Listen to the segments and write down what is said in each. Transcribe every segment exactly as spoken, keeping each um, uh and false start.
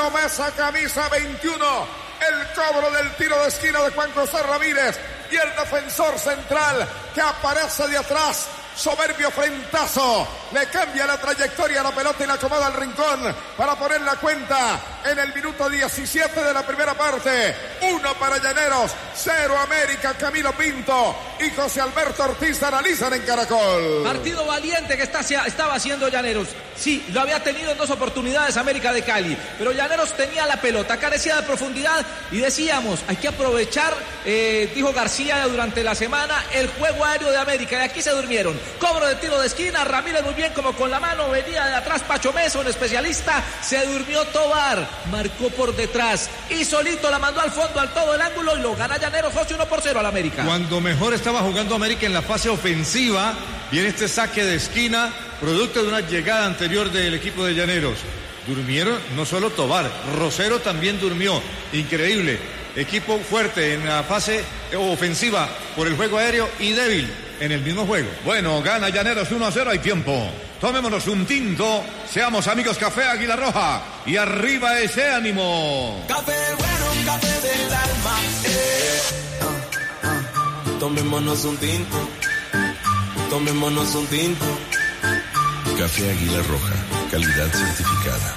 Pacho Mesa, camisa veintiuno. El cobro del tiro de esquina de Juan José Ramírez. Y el defensor central que aparece de atrás. Soberbio frentazo, le cambia la trayectoria a la pelota y la acomoda al rincón para poner la cuenta en el minuto diecisiete de la primera parte. Uno para Llaneros, cero América. Camilo Pinto y José Alberto Ortiz analizan en Caracol. Partido valiente que está, estaba haciendo Llaneros. Sí, lo había tenido en dos oportunidades América de Cali, pero Llaneros tenía la pelota, carecía de profundidad y decíamos, hay que aprovechar, eh, dijo García durante la semana, el juego aéreo de América, y aquí se durmieron. Cobro de tiro de esquina, Ramírez muy bien como con la mano, venía de atrás Pacho Mesa, un especialista, se durmió Tobar, marcó por detrás y solito la mandó al fondo, al todo el ángulo y lo gana Llaneros uno por cero al América. Cuando mejor estaba jugando América en la fase ofensiva, viene este saque de esquina, producto de una llegada anterior del equipo de Llaneros. Durmieron no solo Tobar, Rosero también durmió, increíble. Equipo fuerte en la fase ofensiva por el juego aéreo y débil en el mismo juego. Bueno, gana Llaneros uno a cero, hay tiempo. Tomémonos un tinto, seamos amigos Café Águila Roja y arriba ese ánimo. Café bueno, café del alma. Eh. Uh, uh. Tomémonos un tinto, tomémonos un tinto. Café Águila Roja, calidad certificada.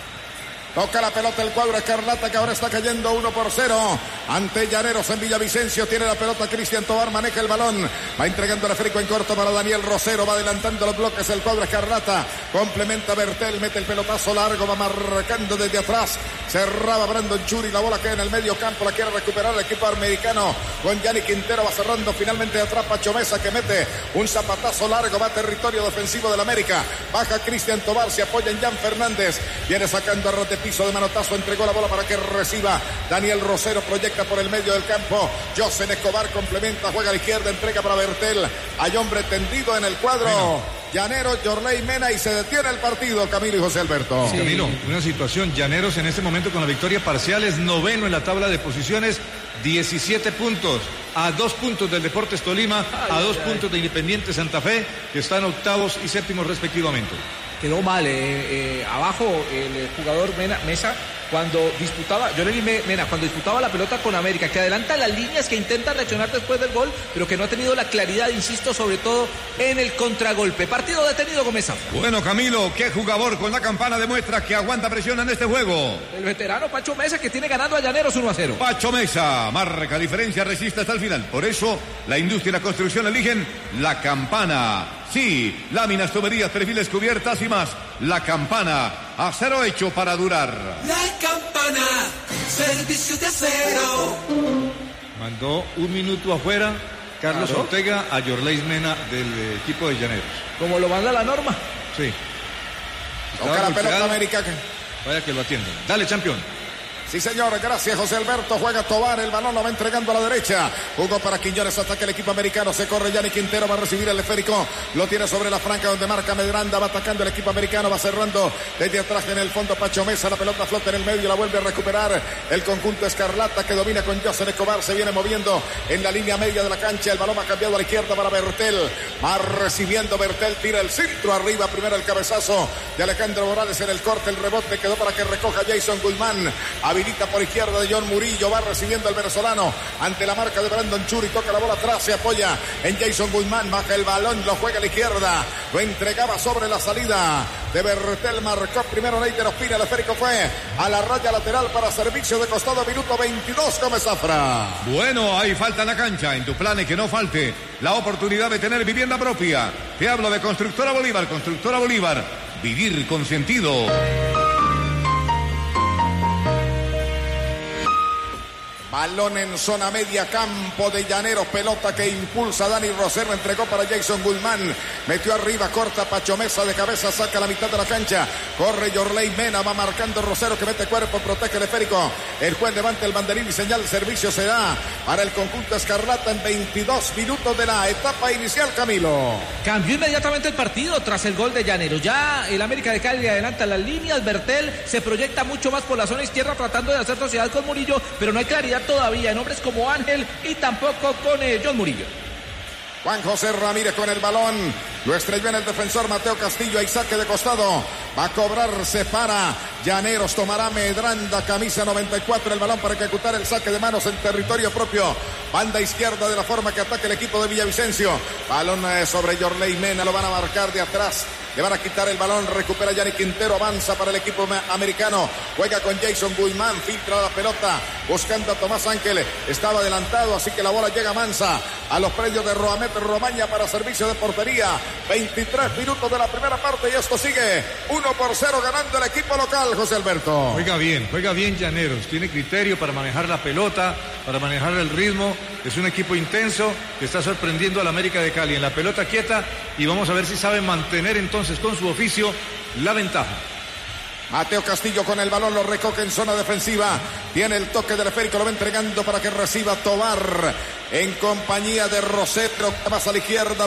Toca la pelota el cuadro escarlata que ahora está cayendo uno por cero ante Llaneros en Villavicencio. Tiene la pelota Cristian Tobar, maneja el balón, va entregando el esférico en corto para Daniel Rosero, va adelantando los bloques el cuadro escarlata, complementa Bertel, mete el pelotazo largo, va marcando desde atrás, cerraba Brandon Churi, la bola queda en el medio campo, la quiere recuperar el equipo americano con Yanni Quintero, va cerrando finalmente de atrás Pacho Mesa que mete un zapatazo largo, va a territorio defensivo del América, baja Cristian Tobar, se apoya en Jan Fernández, viene sacando a rote piso de manotazo, entregó la bola para que reciba Daniel Rosero, proyecta por el medio del campo, Josen Escobar complementa, juega a la izquierda, entrega para Bertel, hay hombre tendido en el cuadro Mena. Llaneros, Yorley Mena y se detiene el partido, Camilo y José Alberto. Sí. Camilo, una situación, Llaneros en este momento con la victoria parcial es noveno en la tabla de posiciones, diecisiete puntos, a dos puntos del Deportes Tolima, ay, a dos ay. puntos de Independiente Santa Fe, que están octavos y séptimos respectivamente. Quedó mal, eh, eh, abajo el jugador Mena, Mesa, cuando disputaba, yo le vi Mena, cuando disputaba la pelota con América, que adelanta las líneas, que intenta reaccionar después del gol, pero que no ha tenido la claridad, insisto, sobre todo en el contragolpe. Partido detenido con Mesa. Bueno, Camilo, qué jugador con la campana demuestra que aguanta presión en este juego. El veterano Pacho Mesa, que tiene ganando a Llaneros uno a cero. Pacho Mesa, marca diferencia, resiste hasta el final. Por eso, la industria y la construcción eligen la campana. Sí, láminas, tuberías, perfiles, cubiertas y más. La campana, acero hecho para durar. La campana, servicios de acero. Mandó un minuto afuera Carlos claro. Ortega a Yorley Mena del equipo de Llaneros. Como lo manda la norma. Sí. Toca la pelota América. Vaya que lo atiendan. Dale, campeón. Sí, señor, gracias José Alberto, juega Tobar, el balón lo va entregando a la derecha, jugó para Quiñones, ataca el equipo americano, se corre Yanni Quintero, va a recibir el esférico, lo tiene sobre la franca donde marca Medranda, va atacando el equipo americano, va cerrando desde atrás en el fondo Pacho Mesa, la pelota flota en el medio, la vuelve a recuperar el conjunto escarlata que domina con Josen Escobar, se viene moviendo en la línea media de la cancha, el balón va cambiado a la izquierda para Bertel, va recibiendo Bertel, tira el centro arriba, primero el cabezazo de Alejandro Morales en el corte, el rebote quedó para que recoja Jason Guzmán, habilita por izquierda de John Murillo, va recibiendo el venezolano ante la marca de Brandon Churi, toca la bola atrás, se apoya en Jason Guzmán, baja el balón, lo juega a la izquierda, lo entregaba sobre la salida de Bertel, marcó primero Neiter Ospina, el esférico fue a la raya lateral para servicio de costado, minuto veintidós, Gómez Zafra. Bueno, hay falta en la cancha, en tu plan que no falte la oportunidad de tener vivienda propia. Te hablo de Constructora Bolívar, Constructora Bolívar, vivir con sentido. Balón en zona media, campo de Llaneros, pelota que impulsa Dani Rosero, entregó para Jason Guzmán, metió arriba, corta Pacho Mesa de cabeza, saca la mitad de la cancha, corre Yorley Mena, va marcando Rosero que mete cuerpo, protege el esférico, el juez levanta el banderín y señal, el servicio se da para el conjunto escarlata en veintidós minutos de la etapa inicial, Camilo. Cambió inmediatamente el partido tras el gol de Llaneros, ya el América de Cali adelanta las líneas, Bertel se proyecta mucho más por la zona izquierda tratando de hacer sociedad con Murillo, pero no hay claridad todavía en hombres como Ángel y tampoco con eh, John Murillo. Juan José Ramírez con el balón, lo estrelló en el defensor Mateo Castillo, hay saque de costado, va a cobrar, se para Llaneros tomará Medranda, camisa noventa y cuatro, el balón para ejecutar el saque de manos en territorio propio. Banda izquierda de la forma que ataca el equipo de Villavicencio. Balón eh, sobre Yorley Mena, lo van a marcar de atrás. Le van a quitar el balón, recupera Yannick Quintero, avanza para el equipo americano. Juega con Jason Guzmán, filtra la pelota, buscando a Tomás Ángel. Estaba adelantado, así que la bola llega mansa a los predios de Roamet Romaña para servicio de portería. veintitrés minutos de la primera parte y esto sigue uno por cero ganando el equipo local, José Alberto. Juega bien, juega bien Llaneros. Tiene criterio para manejar la pelota, para manejar el ritmo. Es un equipo intenso que está sorprendiendo al América de Cali en la pelota quieta y vamos a ver si sabe mantener entonces con su oficio la ventaja. Mateo Castillo con el balón, lo recoge en zona defensiva. Tiene el toque del esférico, lo va entregando para que reciba Tobar en compañía de Rosero. Más a la izquierda,